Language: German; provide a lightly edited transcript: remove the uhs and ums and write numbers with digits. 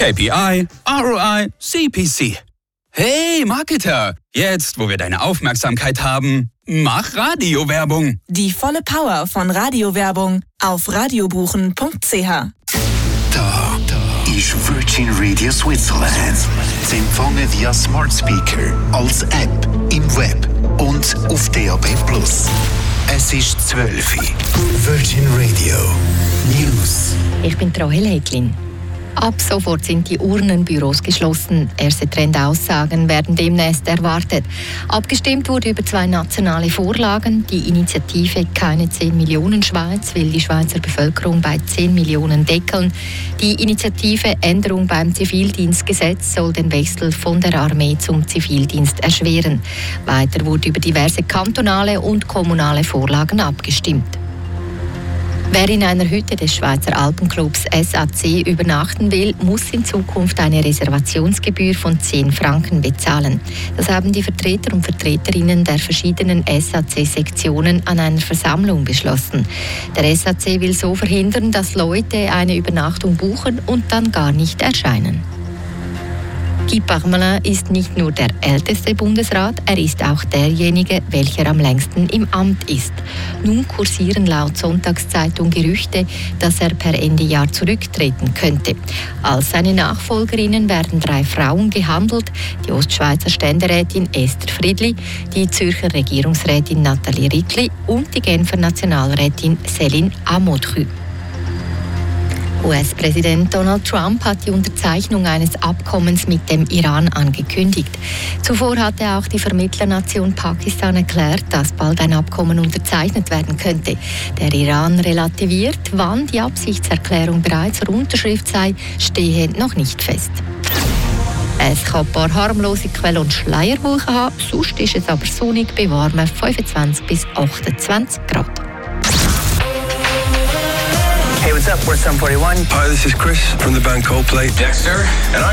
KPI, ROI, CPC. Hey Marketer, jetzt wo wir deine Aufmerksamkeit haben, mach Radiowerbung. Die volle Power von Radiowerbung auf radiobuchen.ch. Da ist Virgin Radio Switzerland. Zu empfangen via Smart Speaker, als App, im Web und auf DAB+. Es ist 12 Uhr. Virgin Radio News. Ich bin Rahel Häcklin. Ab sofort sind die Urnenbüros geschlossen. Erste Trendaussagen werden demnächst erwartet. Abgestimmt wurde über 2 nationale Vorlagen. Die Initiative Keine 10 Millionen Schweiz will die Schweizer Bevölkerung bei 10 Millionen deckeln. Die Initiative Änderung beim Zivildienstgesetz soll den Wechsel von der Armee zum Zivildienst erschweren. Weiter wurde über diverse kantonale und kommunale Vorlagen abgestimmt. Wer in einer Hütte des Schweizer Alpenclubs SAC übernachten will, muss in Zukunft eine Reservationsgebühr von 10 Franken bezahlen. Das haben die Vertreter und Vertreterinnen der verschiedenen SAC-Sektionen an einer Versammlung beschlossen. Der SAC will so verhindern, dass Leute eine Übernachtung buchen und dann gar nicht erscheinen. Guy Parmelin ist nicht nur der älteste Bundesrat, er ist auch derjenige, welcher am längsten im Amt ist. Nun kursieren laut Sonntagszeitung Gerüchte, dass er per Ende Jahr zurücktreten könnte. Als seine Nachfolgerinnen werden 3 Frauen gehandelt: die Ostschweizer Ständerätin Esther Friedli, die Zürcher Regierungsrätin Nathalie Rickli und die Genfer Nationalrätin Céline Amodry. US-Präsident Donald Trump hat die Unterzeichnung eines Abkommens mit dem Iran angekündigt. Zuvor hatte auch die Vermittlernation Pakistan erklärt, dass bald ein Abkommen unterzeichnet werden könnte. Der Iran relativiert, wann die Absichtserklärung bereits zur Unterschrift sei, stehe noch nicht fest. Es kann ein paar harmlose Quellen und Schleierwolken haben, sonst ist es aber sonnig bei warmen 25 bis 28 Grad. Hey, what's up? We're Sum 41. Hi, this is Chris from the band Coldplay. Dexter. And